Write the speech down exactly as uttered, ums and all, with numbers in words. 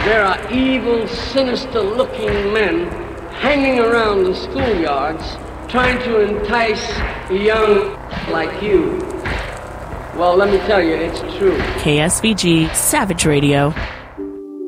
there are evil, sinister-looking men hanging around the schoolyards trying to entice young like you. Well, let me tell you, it's true. K S V G Savage Radio.